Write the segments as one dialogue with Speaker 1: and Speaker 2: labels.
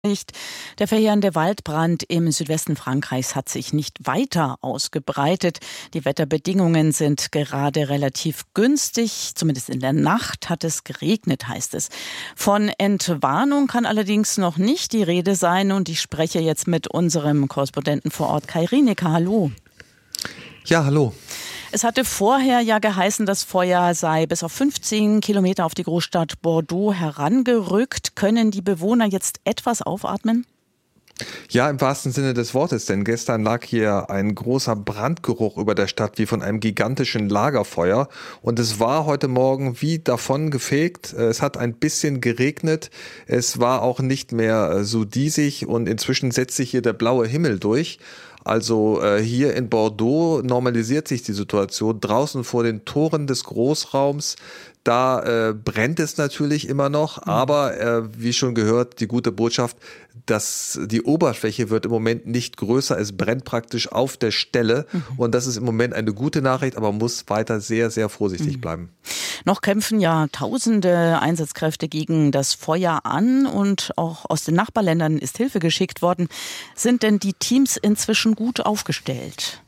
Speaker 1: Nicht. Der verheerende Waldbrand im Südwesten Frankreichs hat sich nicht weiter ausgebreitet. Die Wetterbedingungen sind gerade relativ günstig. Zumindest in der Nacht hat es geregnet, heißt es. Von Entwarnung kann allerdings noch nicht die Rede sein. Und ich spreche jetzt mit unserem Korrespondenten vor Ort, Kai Rienecker. Hallo.
Speaker 2: Ja, hallo.
Speaker 1: Es hatte vorher ja geheißen, das Feuer sei bis auf 15 Kilometer auf die Großstadt Bordeaux herangerückt. Können die Bewohner jetzt etwas aufatmen?
Speaker 2: Ja, im wahrsten Sinne des Wortes, denn gestern lag hier ein großer Brandgeruch über der Stadt wie von einem gigantischen Lagerfeuer und es war heute Morgen wie davon gefegt. Es hat ein bisschen geregnet, es war auch nicht mehr so diesig und inzwischen setzt sich hier der blaue Himmel durch. Also hier in Bordeaux normalisiert sich die Situation. Draußen vor den Toren des Großraums, da brennt es natürlich immer noch, aber wie schon gehört, die gute Botschaft, dass die Oberfläche wird im Moment nicht größer, es brennt praktisch auf der Stelle und das ist im Moment eine gute Nachricht, aber man muss weiter sehr, sehr vorsichtig bleiben.
Speaker 1: Noch kämpfen ja tausende Einsatzkräfte gegen das Feuer an und auch aus den Nachbarländern ist Hilfe geschickt worden. Sind denn die Teams inzwischen gut aufgestellt?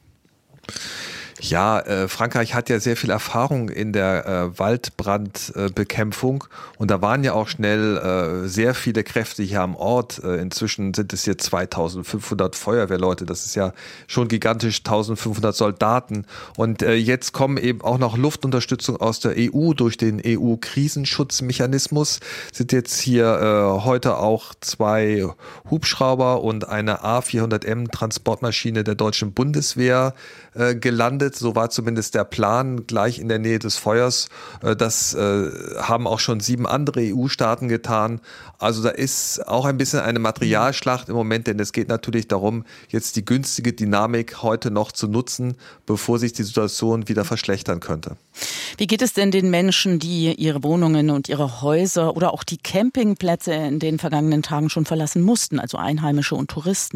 Speaker 2: Ja, Frankreich hat ja sehr viel Erfahrung in der Waldbrandbekämpfung und da waren ja auch schnell sehr viele Kräfte hier am Ort. Inzwischen sind es hier 2500 Feuerwehrleute, das ist ja schon gigantisch, 1500 Soldaten und jetzt kommen eben auch noch Luftunterstützung aus der EU durch den EU-Krisenschutzmechanismus. Sind jetzt hier heute auch 2 Hubschrauber und eine A400M Transportmaschine der deutschen Bundeswehr gelandet. So war zumindest der Plan, gleich in der Nähe des Feuers. Das haben auch schon 7 andere EU-Staaten getan. Also da ist auch ein bisschen eine Materialschlacht im Moment, denn es geht natürlich darum, jetzt die günstige Dynamik heute noch zu nutzen, bevor sich die Situation wieder verschlechtern könnte.
Speaker 1: Wie geht es denn den Menschen, die ihre Wohnungen und ihre Häuser oder auch die Campingplätze in den vergangenen Tagen schon verlassen mussten, also Einheimische und Touristen?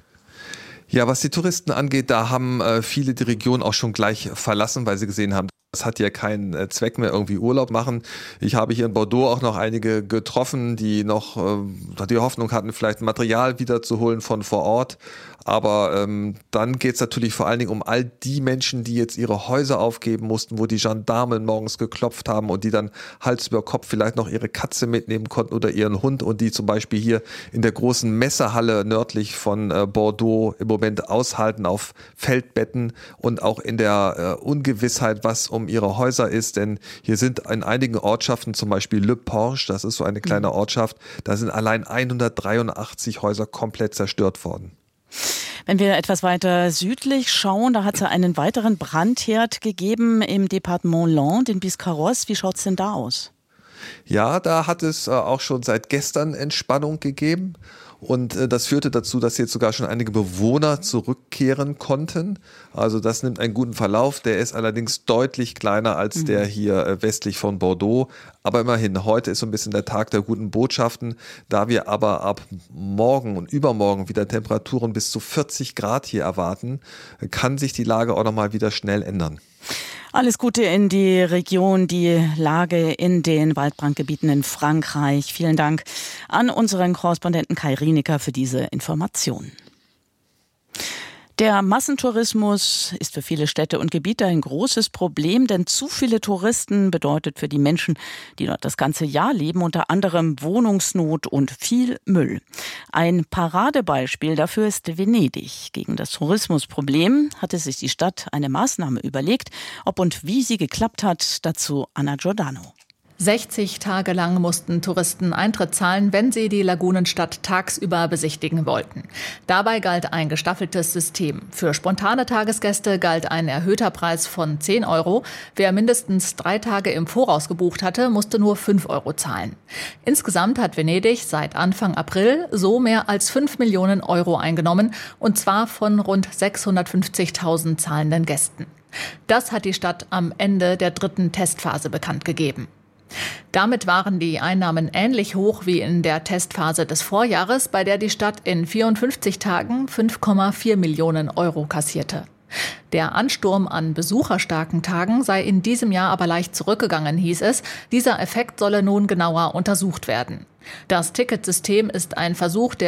Speaker 2: Ja, was die Touristen angeht, da haben viele die Region auch schon gleich verlassen, weil sie gesehen haben, das hat ja keinen Zweck mehr, irgendwie Urlaub machen. Ich habe hier in Bordeaux auch noch einige getroffen, die noch die Hoffnung hatten, vielleicht Material wiederzuholen von vor Ort. Aber dann geht es natürlich vor allen Dingen um all die Menschen, die jetzt ihre Häuser aufgeben mussten, wo die Gendarmen morgens geklopft haben und die dann Hals über Kopf vielleicht noch ihre Katze mitnehmen konnten oder ihren Hund und die zum Beispiel hier in der großen Messehalle nördlich von Bordeaux im Moment aushalten auf Feldbetten und auch in der Ungewissheit, was um ihre Häuser ist, denn hier sind in einigen Ortschaften, zum Beispiel Le Porche, das ist so eine kleine Ortschaft, da sind allein 183 Häuser komplett zerstört worden.
Speaker 1: Wenn wir etwas weiter südlich schauen, da hat es ja einen weiteren Brandherd gegeben im Departement Landes in Biscarrosse. Wie schaut es denn da aus?
Speaker 2: Ja, da hat es auch schon seit gestern Entspannung gegeben. Und das führte dazu, dass jetzt sogar schon einige Bewohner zurückkehren konnten. Also das nimmt einen guten Verlauf. Der ist allerdings deutlich kleiner als der hier westlich von Bordeaux. Aber immerhin, heute ist so ein bisschen der Tag der guten Botschaften. Da wir aber ab morgen und übermorgen wieder Temperaturen bis zu 40 Grad hier erwarten, kann sich die Lage auch nochmal wieder schnell ändern.
Speaker 1: Alles Gute in die Region, die Lage in den Waldbrandgebieten in Frankreich. Vielen Dank an unseren Korrespondenten Kai Rienecker für diese Information. Der Massentourismus ist für viele Städte und Gebiete ein großes Problem, denn zu viele Touristen bedeutet für die Menschen, die dort das ganze Jahr leben, unter anderem Wohnungsnot und viel Müll. Ein Paradebeispiel dafür ist Venedig. Gegen das Tourismusproblem hatte sich die Stadt eine Maßnahme überlegt. Ob und wie sie geklappt hat, dazu Anna Giordano.
Speaker 3: 60 Tage lang mussten Touristen Eintritt zahlen, wenn sie die Lagunenstadt tagsüber besichtigen wollten. Dabei galt ein gestaffeltes System. Für spontane Tagesgäste galt ein erhöhter Preis von 10 €. Wer mindestens 3 Tage im Voraus gebucht hatte, musste nur 5 € zahlen. Insgesamt hat Venedig seit Anfang April so mehr als 5 Millionen € eingenommen, und zwar von rund 650.000 zahlenden Gästen. Das hat die Stadt am Ende der 3. Testphase bekannt gegeben. Damit waren die Einnahmen ähnlich hoch wie in der Testphase des Vorjahres, bei der die Stadt in 54 Tagen 5,4 Millionen € kassierte. Der Ansturm an besucherstarken Tagen sei in diesem Jahr aber leicht zurückgegangen, hieß es. Dieser Effekt solle nun genauer untersucht werden. Das Ticketsystem ist ein Versuch der